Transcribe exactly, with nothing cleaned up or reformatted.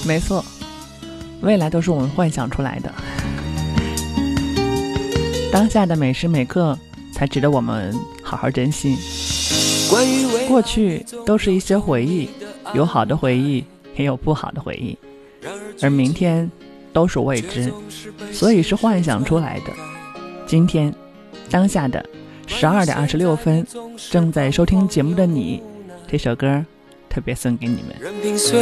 没错，未来都是我们幻想出来的，当下的每时每刻才值得我们好好珍惜。过去都是一些回忆，有好的回忆，也有不好的回忆，而明天都是未知，所以是幻想出来的。今天当下的十二点二十六分，正在收听节目的你，这首歌特别送给你们。 任凭岁